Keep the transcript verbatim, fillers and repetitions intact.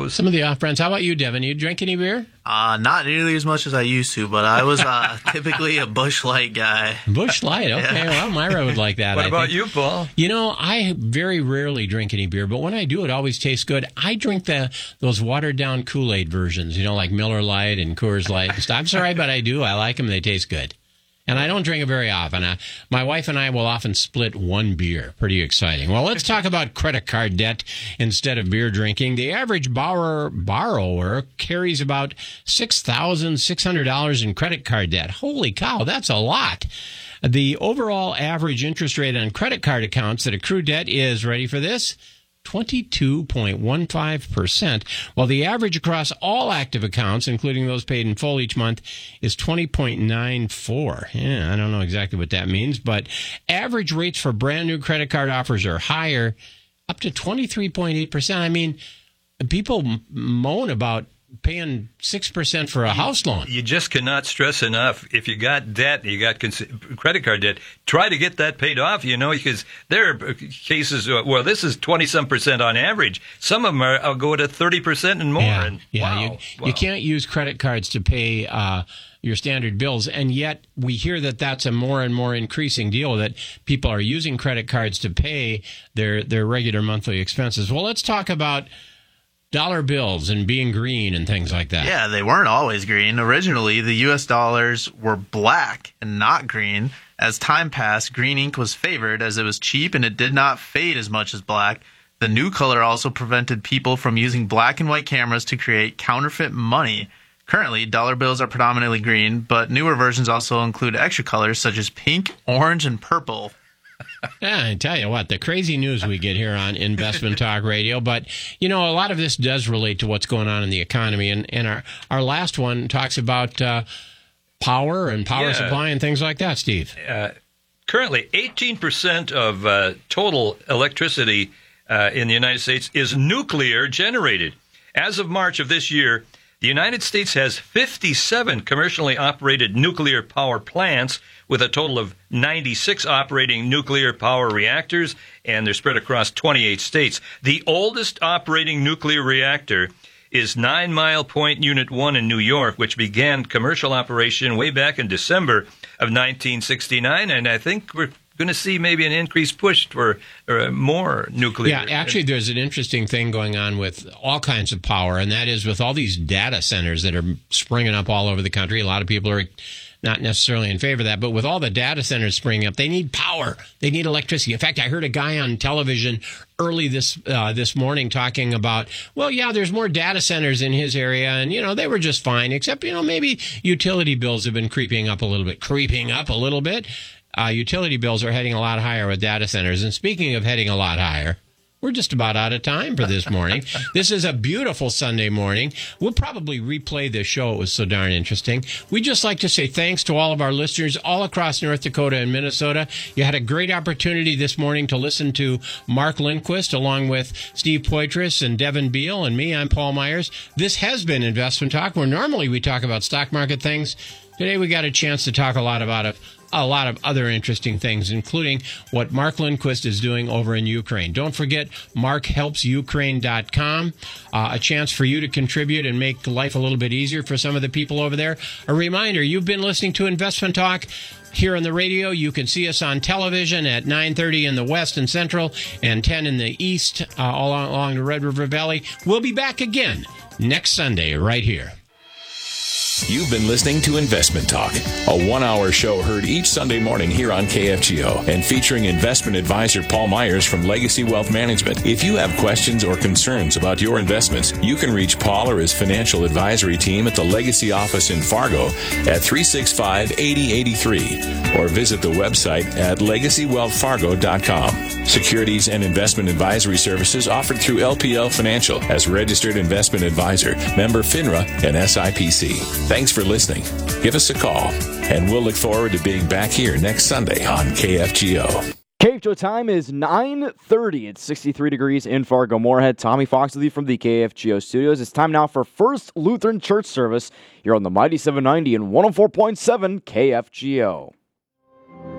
those. Some of the off-brands. How about you, Devin? You drink any beer? Uh, not nearly as much as I used to, but I was uh, typically a Busch Light guy. Busch Light, okay. Yeah. Well, Myra would like that. What I about think. you, Paul? You know, I very rarely drink any beer, but when I do, it always tastes good. I drink the those watered-down Kool-Aid versions, you know, like Miller Lite and Coors Light and stuff. I'm sorry, but I do. I like them. They taste good. And I don't drink it very often. I, my wife and I will often split one beer. Pretty exciting. Well, let's talk about credit card debt instead of beer drinking. The average borrower, borrower carries about six thousand six hundred dollars in credit card debt. Holy cow, that's a lot. The overall average interest rate on credit card accounts that accrue debt is, ready for this, twenty-two point one five percent, while the average across all active accounts, including those paid in full each month, is twenty point nine four. Yeah, I don't know exactly what that means, but average rates for brand new credit card offers are higher, up to twenty-three point eight percent. I mean, people moan about paying six percent for a house loan. You just cannot stress enough, if you got debt, you got cons- credit card debt, try to get that paid off, you know, because there are cases, well, this is twenty-some percent on average. Some of them are, I'll go to thirty percent and more. Yeah, and, yeah wow, you, wow. you can't use credit cards to pay uh, your standard bills, and yet we hear that that's a more and more increasing deal, that people are using credit cards to pay their, their regular monthly expenses. Well, let's talk about dollar bills and being green and things like that. Yeah, they weren't always green. Originally, the U S dollars were black and not green. As time passed, green ink was favored as it was cheap and it did not fade as much as black. The new color also prevented people from using black and white cameras to create counterfeit money. Currently, dollar bills are predominantly green, but newer versions also include extra colors such as pink, orange, and purple. Yeah, I tell you what, the crazy news we get here on Investment Talk Radio. But, you know, a lot of this does relate to what's going on in the economy. And, and our, our last one talks about uh, power and power Yeah. supply and things like that, Steve. Uh, currently, eighteen percent of uh, total electricity uh, in the United States is nuclear generated. As of March of this year, the United States has fifty-seven commercially operated nuclear power plants with a total of ninety-six operating nuclear power reactors, and they're spread across twenty-eight states. The oldest operating nuclear reactor is Nine Mile Point Unit one in New York, which began commercial operation way back in December of nineteen sixty-nine, and I think we're going to see maybe an increased push for uh, more nuclear. Yeah, actually, there's an interesting thing going on with all kinds of power, and that is with all these data centers that are springing up all over the country. A lot of people are not necessarily in favor of that, but with all the data centers springing up, they need power. They need electricity. In fact, I heard a guy on television early this uh, this morning talking about, well, yeah, there's more data centers in his area, and, you know, they were just fine, except, you know, maybe utility bills have been creeping up a little bit, creeping up a little bit. Uh, utility bills are heading a lot higher with data centers. And speaking of heading a lot higher, we're just about out of time for this morning. This is a beautiful Sunday morning. We'll probably replay this show. It was so darn interesting. We'd just like to say thanks to all of our listeners all across North Dakota and Minnesota. You had a great opportunity this morning to listen to Mark Lindquist along with Steve Poitras and Devin Beal and me. I'm Paul Myers. This has been Investment Talk, where normally we talk about stock market things. Today we got a chance to talk a lot about it. A lot of other interesting things, including what Mark Lindquist is doing over in Ukraine. Don't forget, mark helps ukraine dot com, uh, a chance for you to contribute and make life a little bit easier for some of the people over there. A reminder, you've been listening to Investment Talk here on the radio. You can see us on television at nine thirty in the West and Central and ten in the East, uh, all along, along the Red River Valley. We'll be back again next Sunday right here. You've been listening to Investment Talk, a one-hour show heard each Sunday morning here on K F G O and featuring investment advisor Paul Myers from Legacy Wealth Management. If you have questions or concerns about your investments, you can reach Paul or his financial advisory team at the Legacy office in Fargo at three six five, eight zero eight three or visit the website at legacy wealth fargo dot com. Securities and investment advisory services offered through L P L Financial as registered investment advisor, member FINRA and S I P C. Thanks for listening. Give us a call, and we'll look forward to being back here next Sunday on K F G O. K F G O time is nine thirty. It's sixty-three degrees in Fargo Moorhead. Tommy Fox with you from the K F G O studios. It's time now for First Lutheran Church service here on the Mighty seven ninety and one oh four point seven K F G O.